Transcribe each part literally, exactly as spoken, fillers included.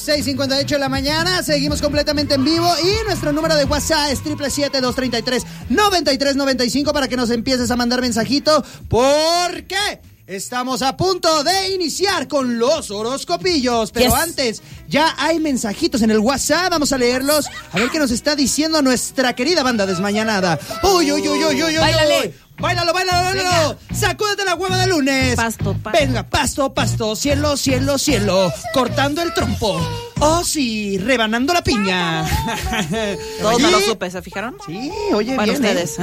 seis cincuenta y ocho de la mañana, seguimos completamente en vivo y nuestro número de WhatsApp es siete siete siete, dos tres tres, nueve tres nueve cinco para que nos empieces a mandar mensajito, porque estamos a punto de iniciar con los horoscopillos, pero yes. antes ya hay mensajitos en el WhatsApp, vamos a leerlos, a ver qué nos está diciendo nuestra querida banda desmañanada. Uy, uy, uy, uy, uy, uy. Báilale. Báilalo, báilalo, báilalo. Sacúdete la hueva de lunes. Pasto, pasto. Venga, pasto, pasto, cielo, cielo, cielo. Cortando el trompo. Oh, sí, rebanando la piña. Todos no lo supe, ¿se fijaron? Sí, oye, para bien, ustedes.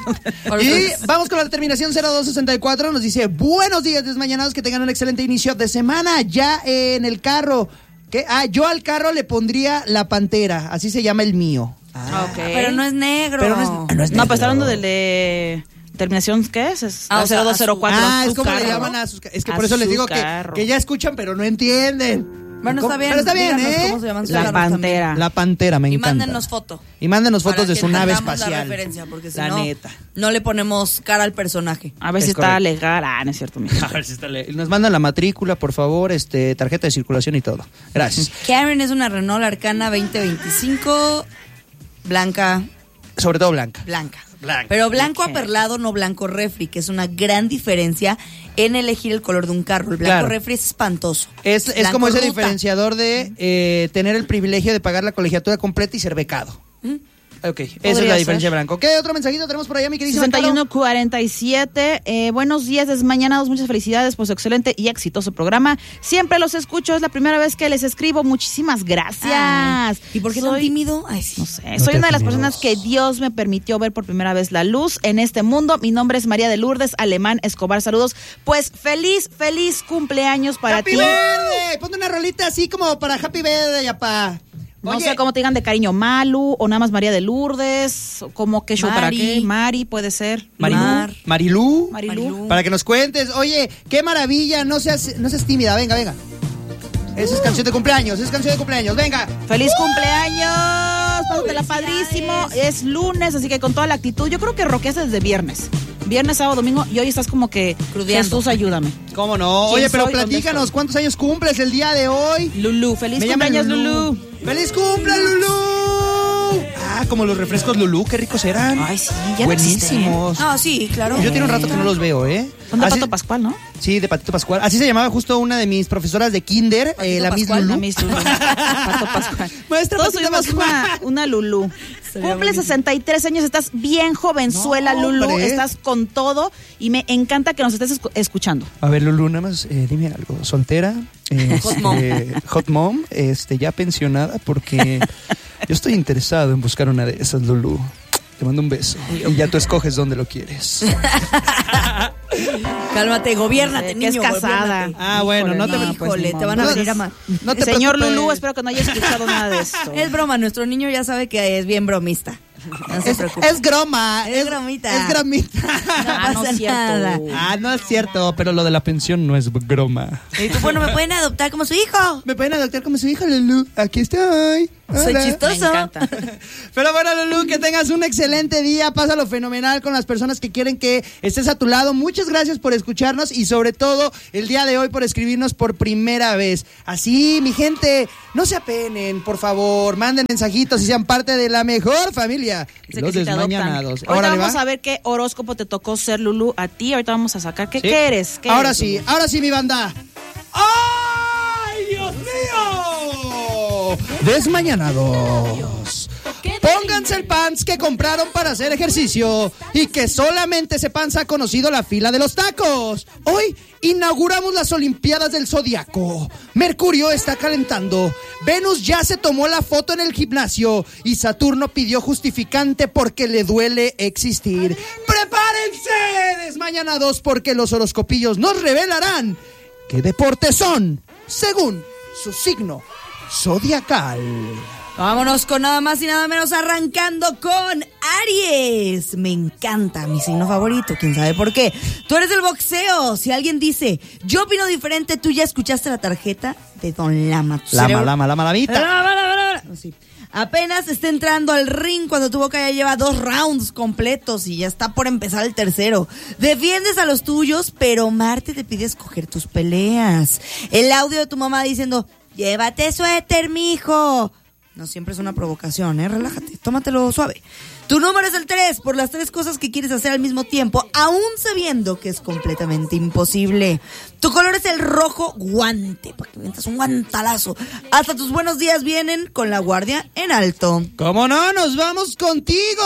¿eh? Y vamos con la terminación cero dos sesenta y cuatro. Nos dice, buenos días desmañanados, que tengan un excelente inicio de semana. Ya en el carro. ¿Qué? Ah, yo al carro le pondría la pantera. Así se llama el mío. Ah, okay. Pero no es negro. Pero no es, no es negro. No, pues está hablando del de... ¿Terminación qué es? Es ah, cero dos cero cuatro. Ah, es como carro. le llaman a sus... Es que a por eso les digo que, carro. que ya escuchan, pero no entienden. Bueno, está bien. Pero está bien, díganos ¿eh? ¿Cómo se llaman sus La carros pantera. también? La pantera, me y encanta. Y mándenos foto. Y mándenos fotos para de que su nave entendamos espacial. La referencia, porque si la no, neta. no le ponemos cara al personaje. A ver Es si correcto. está legal. Ah, no es cierto, mija. A ver si está legal. Nos mandan la matrícula, por favor, este, tarjeta de circulación y todo. Gracias. Karen es una Renault Arcana veinte veinticinco, blanca. Sobre todo blanca. Blanca. Blanca. Pero blanco Okay. aperlado, no blanco refri, que es una gran diferencia en elegir el color de un carro. El blanco Claro. refri es espantoso. Es, es Blanco como ese ruta. diferenciador de eh, tener el privilegio de pagar la colegiatura completa y ser becado. ¿Mm? Ok, esa es la Podría diferencia ser. de blanco. ¿Qué otro mensajito tenemos por allá, mi queridísima sesenta y uno Caro? cuarenta y siete. Eh, buenos días, desmañanados. Muchas felicidades por su excelente y exitoso programa. Siempre los escucho. Es la primera vez que les escribo. Muchísimas gracias. Ay, ¿y por qué tan Soy- tímido? Ay, sí. No sé. No Soy te una de las tímidos. personas que Dios me permitió ver por primera vez la luz en este mundo. Mi nombre es María de Lourdes Alemán Escobar. Saludos. Pues feliz, feliz cumpleaños para ¡Happy ti. Birthday! Ponte una rolita así como para Happy Birthday, apá. No Oye, sé cómo te digan de cariño, Malu, o nada más María de Lourdes, o como qué show para Mari. qué, Mari puede ser. Marilú. Mar. Marilú. Marilú. Marilú. Para que nos cuentes. Oye, qué maravilla. No seas, no seas tímida. Venga, venga. Esa es canción de cumpleaños. Esa es canción de cumpleaños. Venga. ¡Feliz cumpleaños! Pásatela padrísimo. Es lunes, así que con toda la actitud. Yo creo que roqueaste desde viernes. Viernes, sábado, domingo, y hoy estás como que... Crudeando. Jesús, ayúdame. ¿Cómo no? ¿Quién Oye, pero soy? ¿Dónde platícanos. estoy? ¿Cuántos años cumples el día de hoy? Lulú, feliz Me llaman cumpleaños, Lulú. ¡Feliz cumple, Lulú! Ah, como los refrescos Lulú, qué ricos eran. Ay, sí, ya no Buenísimos. Ah, sí, claro. Yo tiene un rato que no los veo, ¿eh? Son de Así- Pato Pascual, ¿no? Sí, de Patito Pascual. Así se llamaba justo una de mis profesoras de kinder, eh, la Miss Pascual, Lulú. La Miss Lulú. Pato Pascual. Maestra Todos Patito tuvimos Pascual. una, una Lulú. Sería Cumple buenísimo. sesenta y tres años, estás bien jovenzuela, No, Lulú. hombre. Estás con todo y me encanta que nos estés escu- escuchando. A ver, Lulú, nada más eh, dime algo. ¿Soltera? Este, Hot mom. Hot mom, este, ya pensionada, porque yo estoy interesado en buscar una de esas, Lulú. Te mando un beso. Y ya tú escoges dónde lo quieres. Cálmate, gobiérnate, Que niño. es casada. gobiérnate. Ah, bueno, no te Híjole, preocupes. Híjole, ni te van a modo. venir a más. No te Señor preocupes. Lulú, espero que no haya escuchado nada de esto. Es broma, nuestro niño ya sabe que es bien bromista. No se Es, preocupe. es groma. Es bromita. Es gromita. Ah, no pasa es cierto. nada. Ah, no es cierto, pero lo de la pensión no es broma. Y tú, bueno, me pueden adoptar como su hijo. Me pueden adoptar como su hija, Lulú. Aquí estoy. Soy Hola. chistoso. Me encanta. Pero bueno, Lulú, que tengas un excelente día. Pásalo fenomenal con las personas que quieren que estés a tu lado. Muchas gracias por escucharnos y sobre todo el día de hoy por escribirnos por primera vez. Así, mi gente, no se apenen, por favor. Manden mensajitos y sean parte de la mejor familia. Dice Los que sí te adoptan. desmañanados. Ahorita Órale, vamos va. a ver qué horóscopo te tocó ser, Lulú, a ti. Ahorita vamos a sacar. ¿Qué, ¿Sí? ¿qué eres? ¿Qué Ahora eres, sí, Lulú? ahora sí, mi banda. ¡Ay, Dios mío! Desmañanados. Pónganse el pants que compraron para hacer ejercicio y que solamente ese pants ha conocido la fila de los tacos. Hoy inauguramos las Olimpiadas del Zodiaco. Mercurio está calentando. Venus ya se tomó la foto en el gimnasio y Saturno pidió justificante porque le duele existir. ¡Prepárense, desmañanados, porque los horoscopillos nos revelarán qué deportes son según su signo zodiacal! Vámonos con nada más y nada menos, arrancando con Aries. Me encanta, mi signo favorito, quién sabe por qué. Tú eres del boxeo. Si alguien dice, yo opino diferente, tú ya escuchaste la tarjeta de Don Lama. Tu Lama, cerebro- lama, lama, lamita. Lama, lama, lama. Sí. Apenas está entrando al ring cuando tu boca ya lleva dos rounds completos y ya está por empezar el tercero. Defiendes a los tuyos, pero Marte te pide escoger tus peleas. El audio de tu mamá diciendo, llévate suéter, mijo. No siempre es una provocación, ¿eh? Relájate, tómatelo suave. Tu número es el tres, por las tres cosas que quieres hacer al mismo tiempo, aún sabiendo que es completamente imposible. Tu color es el rojo guante, para que mientas un guantalazo. Hasta tus buenos días vienen con la guardia en alto. ¿Cómo no? Nos vamos contigo,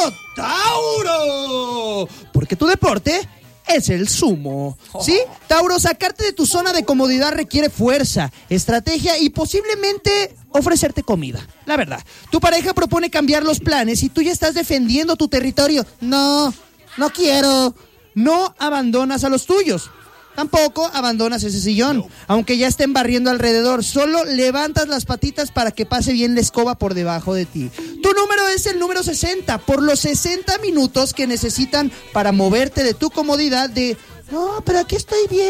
Tauro. Porque tu deporte es el sumo. ¿Sí? Tauro, sacarte de tu zona de comodidad requiere fuerza, estrategia y posiblemente ofrecerte comida. La verdad, tu pareja propone cambiar los planes y tú ya estás defendiendo tu territorio. No, no quiero. No abandonas a los tuyos. Tampoco abandonas ese sillón, no. Aunque ya estén barriendo alrededor. Solo levantas las patitas para que pase bien la escoba por debajo de ti. Tu número es el número sesenta, por los sesenta minutos que necesitan para moverte de tu comodidad de... No, pero aquí estoy bien.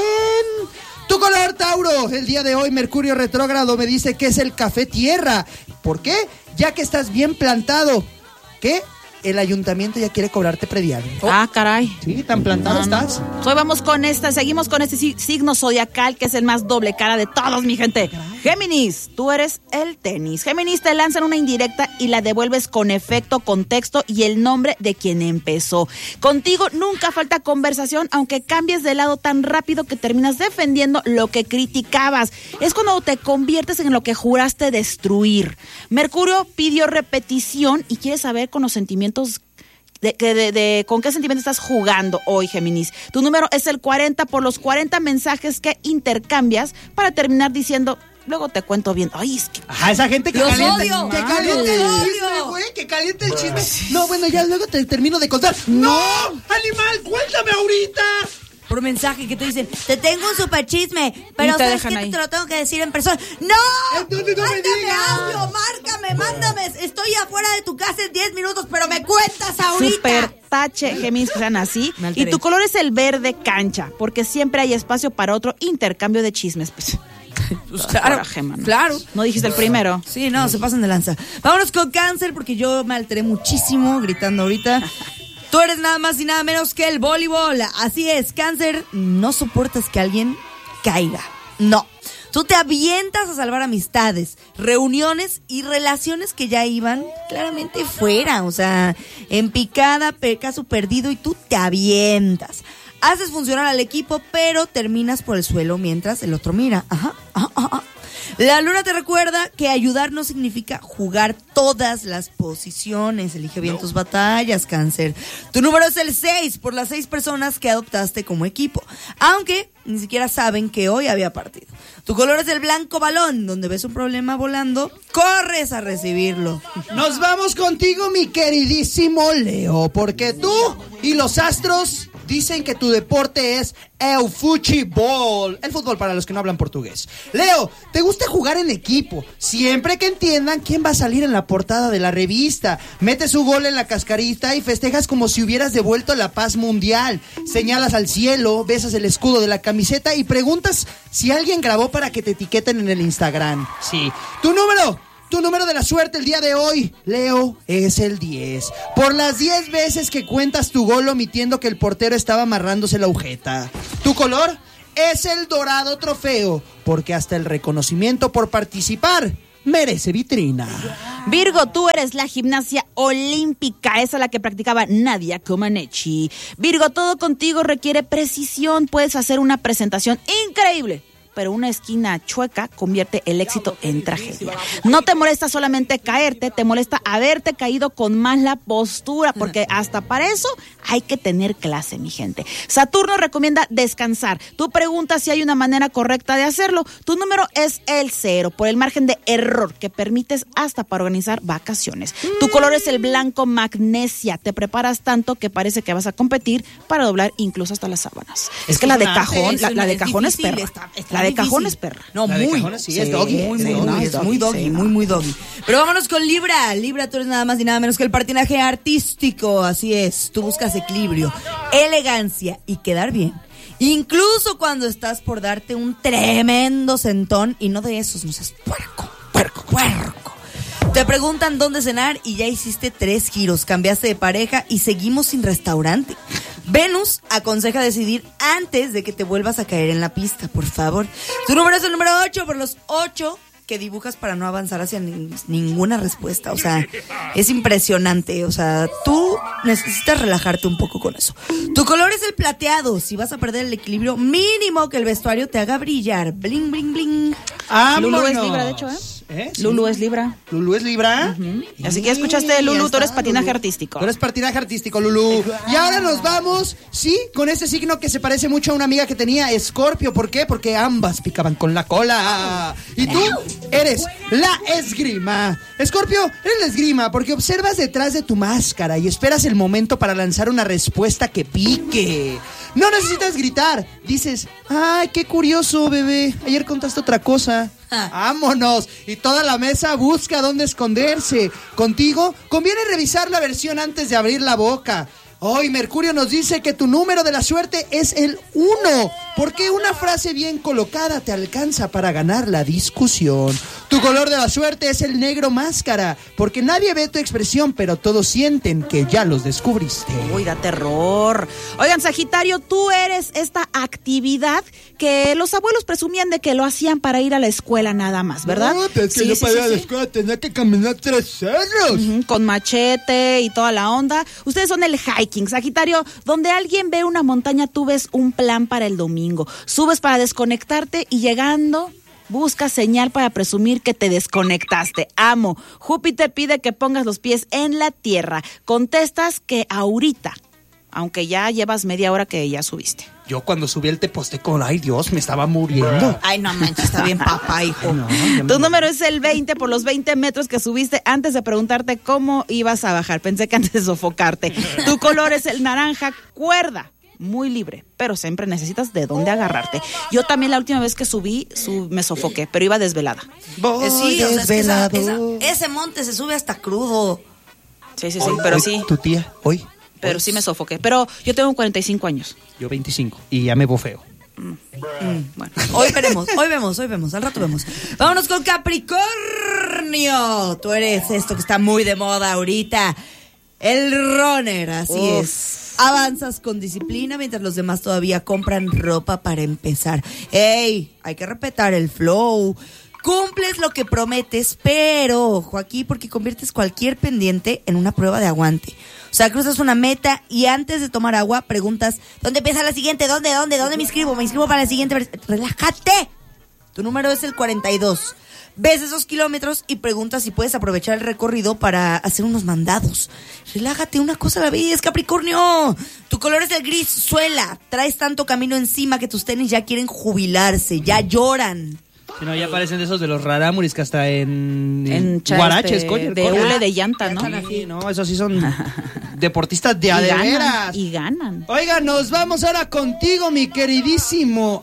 Tu color, Tauro, el día de hoy Mercurio retrógrado me dice que es el café tierra. ¿Por qué? Ya que estás bien plantado. ¿Qué? El ayuntamiento ya quiere cobrarte predial. Oh. Ah, caray. Sí, tan plantado no, estás. Hoy vamos con esta, seguimos con este signo zodiacal que es el más doble cara de todos, mi gente. Caray. Géminis, tú eres el tenis. Géminis, te lanzan una indirecta y la devuelves con efecto, contexto y el nombre de quien empezó. Contigo nunca falta conversación, aunque cambies de lado tan rápido que terminas defendiendo lo que criticabas. Es cuando te conviertes en lo que juraste destruir. Mercurio pidió repetición y quiere saber con los sentimientos De, de, de, de, ¿con qué sentimiento estás jugando hoy, Géminis? Tu número es el cuarenta, por los cuarenta mensajes que intercambias para terminar diciendo, luego te cuento bien. Ay, es que... Ajá, esa gente que Los calienta, odio. que calienta el chisme, güey, que calienta el chisme. No, bueno, ya luego te termino de contar. ¡No! ¡Animal, cuéntame ahorita! Por mensaje que te dicen, te tengo un super chisme, pero te ¿sabes dejan qué? ahí. Te lo tengo que decir en persona. ¡No! Entonces no me ¡Mándame digas. audio! ¡Márcame! ¡Mándame! Estoy afuera de tu casa en diez minutos, pero me cuentas ahorita. Super tache, Géminis, que sean así. Y tu color es el verde cancha, porque siempre hay espacio para otro intercambio de chismes. Pues, pues claro, coraje, claro. No dijiste el primero. Sí, no, se pasan de lanza. Vámonos con Cáncer, porque yo me alteré muchísimo gritando ahorita. Tú eres nada más y nada menos que el voleibol. Así es, Cáncer, no soportas que alguien caiga. No. Tú te avientas a salvar amistades, reuniones y relaciones que ya iban claramente fuera. O sea, en picada, caso perdido, y tú te avientas. Haces funcionar al equipo, pero terminas por el suelo mientras el otro mira. Ajá, ajá, ajá. La luna te recuerda que ayudar no significa jugar todas las posiciones. Elige bien no. tus batallas, Cáncer. Tu número es el seis, por las seis personas que adoptaste como equipo, aunque ni siquiera saben que hoy había partido. Tu color es el blanco balón, donde ves un problema volando, corres a recibirlo. Nos vamos contigo, mi queridísimo Leo, porque tú y los astros dicen que tu deporte es el fútbol. El fútbol para los que no hablan portugués. Leo, ¿te gusta jugar en equipo? Siempre que entiendan quién va a salir en la portada de la revista. Metes su gol en la cascarita y festejas como si hubieras devuelto la paz mundial. Señalas al cielo, besas el escudo de la camiseta y preguntas si alguien grabó para que te etiqueten en el Instagram. Sí. Tu número... Tu número de la suerte el día de hoy, Leo, es el diez. Por las diez veces que cuentas tu gol omitiendo que el portero estaba amarrándose la agujeta. Tu color es el dorado trofeo, porque hasta el reconocimiento por participar merece vitrina. Virgo, tú eres la gimnasia olímpica, esa la que practicaba Nadia Comaneci. Virgo, todo contigo requiere precisión. Puedes hacer una presentación increíble, pero una esquina chueca convierte el éxito en tragedia. No te molesta solamente caerte, te molesta haberte caído con mala postura, porque hasta para eso hay que tener clase, mi gente. Saturno recomienda descansar. Tú preguntas si hay una manera correcta de hacerlo. Tu número es el cero, por el margen de error que permites hasta para organizar vacaciones. Tu color es el blanco magnesia. Te preparas tanto que parece que vas a competir para doblar incluso hasta las sábanas. Es, es que la de cajón, la, la de cajón es perra. Está, está la de difícil. Cajón es perra. No, la muy. De cajón, sí, sí, es doggy. Muy, muy, sí, muy, es doggy, muy doggy, sí, muy, muy doggy. Pero vámonos con Libra. Libra, tú eres nada más y nada menos que el patinaje artístico. Así es, tú buscas equilibrio, elegancia y quedar bien. Incluso cuando estás por darte un tremendo sentón, y no de esos, no seas puerco, puerco, puerco. Te preguntan dónde cenar y ya hiciste tres giros, cambiaste de pareja y seguimos sin restaurante. Venus aconseja decidir antes de que te vuelvas a caer en la pista, por favor. Tu número es el número ocho, por los ocho que dibujas para no avanzar hacia ni- ninguna respuesta. O sea, es impresionante. O sea, tú necesitas relajarte un poco con eso. Tu color es el plateado. Si vas a perder el equilibrio, mínimo que el vestuario te haga brillar. Bling, bling, bling. Lulu es Libra, de hecho, ¿eh? ¿Eh? Sí. Lulu es Libra. ¿Lulu es Libra? Uh-huh. Así que escuchaste, Lulu, Sí, tú eres está, patinaje Lulu. artístico. Tú eres patinaje artístico, Lulu. Y ahora nos vamos, sí, con este signo que se parece mucho a una amiga que tenía, Escorpio. ¿Por qué? Porque ambas picaban con la cola. Y tú eres la esgrima. Escorpio, eres la esgrima porque observas detrás de tu máscara y esperas el momento para lanzar una respuesta que pique. No necesitas gritar. Dices, ay, qué curioso, bebé. Ayer contaste otra cosa. ¡Vámonos! Y toda la mesa busca dónde esconderse. Contigo, conviene revisar la versión antes de abrir la boca. Hoy Mercurio nos dice que tu número de la suerte es el uno, porque una frase bien colocada te alcanza para ganar la discusión. Tu color de la suerte es el negro máscara, porque nadie ve tu expresión, pero todos sienten que ya los descubriste. Uy, da terror. Oigan, Sagitario, tú eres esta actividad que los abuelos presumían de que lo hacían para ir a la escuela nada más, ¿verdad? No, pero es que Sí, yo sí, para ir sí, a la sí. escuela tenía que caminar tres cerros. Ujú, con machete y toda la onda. Ustedes son el hiking, Sagitario. Donde alguien ve una montaña, tú ves un plan para el domingo. Subes para desconectarte y llegando buscas señal para presumir que te desconectaste. Amo. Júpiter pide que pongas los pies en la tierra. Contestas que ahorita, aunque ya llevas media hora que ya subiste. Yo cuando subí el Teposteco, ay Dios, me estaba muriendo. Ay, no manches, está bien papá, hijo. No, ya me- Tu número es el veinte por los veinte metros que subiste antes de preguntarte cómo ibas a bajar. Pensé que antes de sofocarte. Tu color es el naranja cuerda. Muy libre, pero siempre necesitas de dónde agarrarte. Yo también la última vez que subí, sub- me sofoqué, pero iba desvelada. Voy Eh, sí, o sea, es que esa- desvelado. esa- ese monte se sube hasta crudo. Sí, sí, sí, pero Hoy, sí, Tu tía, hoy. pero hoy. sí me sofoqué. Pero yo tengo cuarenta y cinco años. Yo veinticinco y ya me bofeo. Bueno, Hoy veremos, hoy vemos, hoy vemos, al rato vemos. Vámonos con Capricornio. Tú eres esto que está muy de moda ahorita. El runner, así Uf. es. Avanzas con disciplina mientras los demás todavía compran ropa para empezar. ¡Ey! Hay que respetar el flow. Cumples lo que prometes, pero ojo aquí porque conviertes cualquier pendiente en una prueba de aguante. O sea, cruzas una meta y antes de tomar agua preguntas, ¿dónde empieza la siguiente? ¿Dónde? ¿Dónde? ¿Dónde me inscribo? Me inscribo para la siguiente. vers-". ¡Relájate! Tu número es el cuarenta y dos. Ves esos kilómetros y preguntas si puedes aprovechar el recorrido para hacer unos mandados. Relájate, una cosa a la vez, Capricornio. Tu color es el gris suela. Traes tanto camino encima que tus tenis ya quieren jubilarse, ya lloran. Si no, ya parecen de esos de los rarámuris que hasta en, en cha- guaraches, este, coño. de coño. hule de llanta, ¿no? Sí, no, esos sí son deportistas de a Y de ganan, veras. y ganan. Oiga, nos vamos ahora contigo, mi queridísimo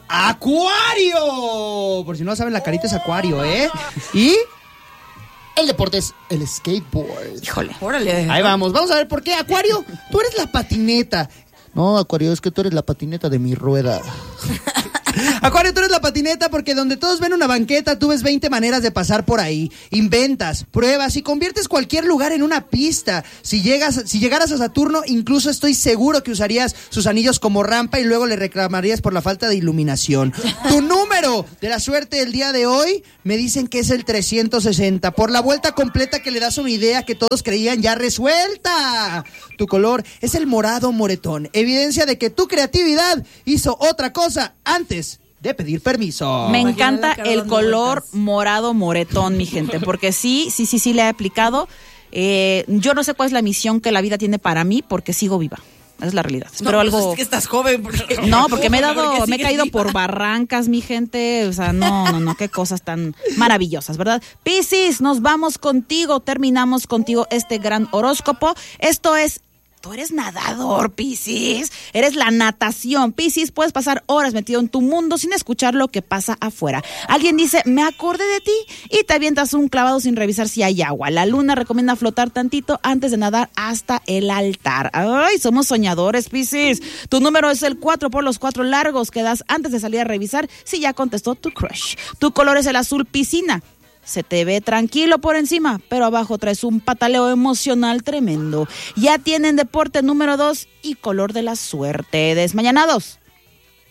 Acuario. Por si no saben, la carita es Acuario, ¿eh? Y el deporte es el skateboard. Híjole. Órale. Ahí vamos, vamos a ver por qué. Acuario, tú eres la patineta. No, Acuario, es que tú eres la patineta de mi rueda. Acuario, tú eres la patineta porque donde todos ven una banqueta, tú ves veinte maneras de pasar por ahí. Inventas, pruebas y conviertes cualquier lugar en una pista. Si llegas, si llegaras a Saturno, incluso estoy seguro que usarías sus anillos como rampa y luego le reclamarías por la falta de iluminación. Tu número de la suerte del día de hoy me dicen que es el trescientos sesenta. Por la vuelta completa que le das una idea que todos creían ya resuelta. Tu color es el morado moretón. Evidencia de que tu creatividad hizo otra cosa antes de pedir permiso. Me Imagina encanta la cara el dando color vueltas. morado moretón, mi gente, porque sí, sí, sí, sí le he aplicado. Eh, yo no sé cuál es la misión que la vida tiene para mí, porque sigo viva. Esa es la realidad. Espero No, pues algo. es que estás joven. Porque... No, porque me he dado, Porque me he sigues caído viva. por barrancas, mi gente. O sea, no, no, no, qué cosas tan maravillosas, ¿verdad? Piscis, nos vamos contigo, terminamos contigo este gran horóscopo. Esto es. Tú eres nadador, Piscis. Eres la natación. Piscis, puedes pasar horas metido en tu mundo sin escuchar lo que pasa afuera. Alguien dice, me acordé de ti, y te avientas un clavado sin revisar si hay agua. La luna recomienda flotar tantito antes de nadar hasta el altar. Ay, somos soñadores, Piscis. Tu número es el cuatro por los cuatro largos que das antes de salir a revisar si ya contestó tu crush. Tu color es el azul piscina. Se te ve tranquilo por encima, pero abajo traes un pataleo emocional tremendo. Ya tienen deporte número dos y color de la suerte. Desmañanados.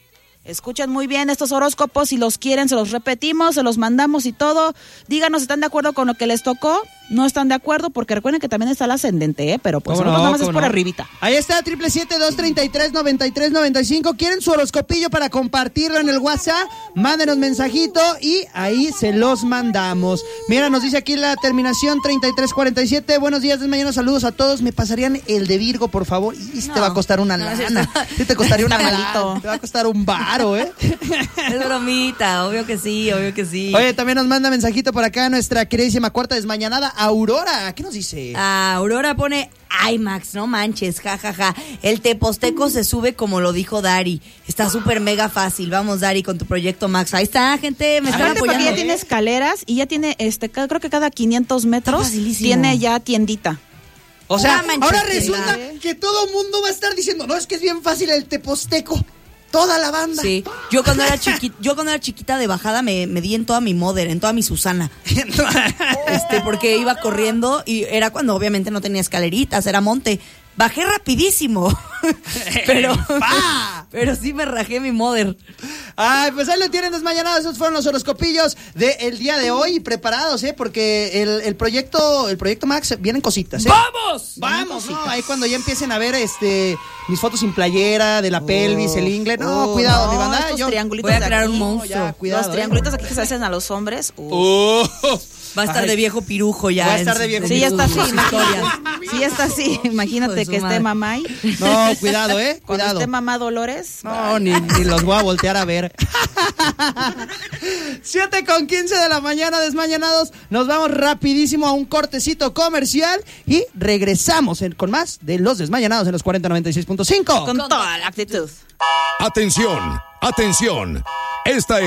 Escuchen muy bien estos horóscopos, si los quieren se los repetimos, se los mandamos y todo. Díganos si están de acuerdo con lo que les tocó, no están de acuerdo, porque recuerden que también está el ascendente, ¿eh? Pero pues nosotros no, nada más es por no? arribita. Ahí está, siete siete siete, dos tres tres, nueve tres nueve cinco. ¿Quieren su horoscopillo para compartirlo en el WhatsApp? Mándenos mensajito y ahí se los mandamos. Mira, nos dice aquí la terminación treinta y tres cuarenta y siete. Buenos días, de mañana, saludos a todos. ¿Me pasarían el de Virgo, por favor? Y no, te va a costar una no, lana. Sí, sí te costaría una malito. lana. Te va a costar un varo, ¿eh? Es bromita, obvio que sí, obvio que sí. Oye, también nos manda mensajito por acá nuestra queridísima cuarta desmañanada, Aurora. ¿Qué nos dice? Ah, Aurora pone, ay Max, no manches, jajaja. Ja, ja. El teposteco se sube como lo dijo Dari. Está súper mega fácil. Vamos, Dari, con tu proyecto Max. Ahí está, gente, me están Aparte porque apoyando. ya tiene escaleras y ya tiene, este, creo que cada quinientos metros tiene ya tiendita. O sea, Una ahora manchetera. resulta que todo mundo va a estar diciendo, no, es que es bien fácil el teposteco. Toda la banda. Sí, yo cuando era chiquita, yo cuando era chiquita de bajada me, me di en toda mi mother, en toda mi Susana. Este, porque iba corriendo y era cuando obviamente no tenía escaleritas, era monte. Bajé rapidísimo. pero, pero sí me rajé mi mother. Ay, pues ahí lo tienen, desmayanados. Esos fueron los horoscopillos del día de hoy, preparados, ¿eh? Porque el, el proyecto, el proyecto Max, vienen cositas, ¿eh? ¡Vamos! Vamos, ¿no? Ahí cuando ya empiecen a ver este mis fotos sin playera, de la oh, pelvis, el ingle. No, oh, cuidado, no, mi banda. Estos yo triangulitos voy a crear aquí, un monstruo. Ya, cuidado, los triangulitos ¿eh? aquí que se hacen a los hombres. Uh. Oh. Va a estar Ay. de viejo pirujo ya. Va a estar de viejo Sí, ya está así, historias. Sí, ya está así. Imagínate que esté mamá ahí. No, cuidado, ¿eh? Cuando Cuidado. esté mamá Dolores. No, ni, ni los voy a voltear a ver. siete con quince de la mañana, desmañanados. Nos vamos rapidísimo a un cortecito comercial y regresamos en, con más de los desmañanados en los cuarenta noventa y seis punto cinco. Con toda la actitud. Atención, atención. Esta es